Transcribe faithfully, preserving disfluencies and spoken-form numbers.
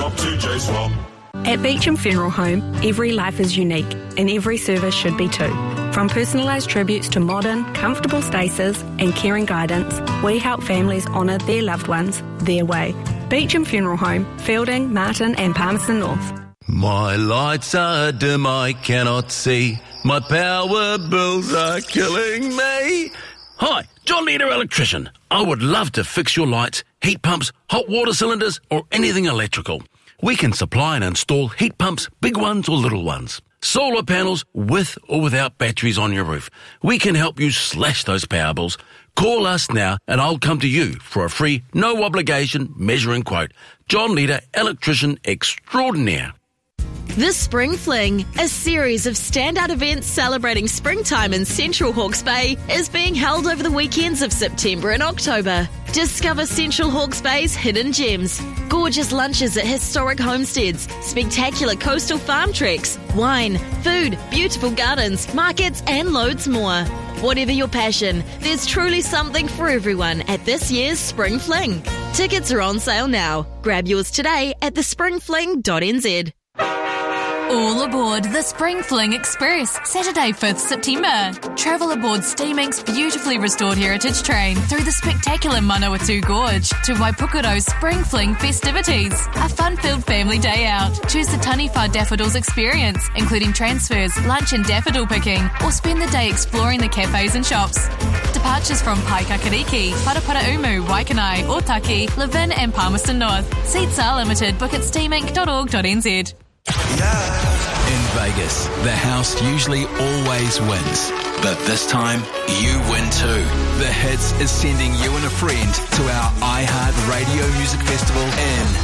Swap, T J Swap. At Beecham Funeral Home, every life is unique and every service should be too. From personalised tributes to modern, comfortable stasis and caring guidance, we help families honour their loved ones their way. Beecham Funeral Home, Fielding, Martin and Palmerston North. My lights are dim, I cannot see. My power bills are killing me. Hi, John Leader Electrician. I would love to fix your lights, heat pumps, hot water cylinders or anything electrical. We can supply and install heat pumps, big ones or little ones. Solar panels with or without batteries on your roof. We can help you slash those power bills. Call us now and I'll come to you for a free, no obligation measuring quote. John Leader Electrician Extraordinaire. The Spring Fling, a series of standout events celebrating springtime in Central Hawke's Bay, is being held over the weekends of September and October. Discover Central Hawke's Bay's hidden gems, gorgeous lunches at historic homesteads, spectacular coastal farm treks, wine, food, beautiful gardens, markets and loads more. Whatever your passion, there's truly something for everyone at this year's Spring Fling. Tickets are on sale now. Grab yours today at the spring fling dot n z. All aboard the Spring Fling Express, Saturday fifth September. Travel aboard Steam Incorporated's beautifully restored heritage train through the spectacular Manawatu Gorge to Waipukuro's Spring Fling festivities. A fun-filled family day out. Choose the Taniwha Daffodils experience, including transfers, lunch and daffodil picking, or spend the day exploring the cafes and shops. Departures from Paikakariki, Paraparaumu, Waikanai, Otaki, Levin and Palmerston North. Seats are limited. Book at steam inc dot org dot n z. In Vegas, the house usually always wins. But this time, you win too. The Hits is sending you and a friend to our iHeart Radio Music Festival in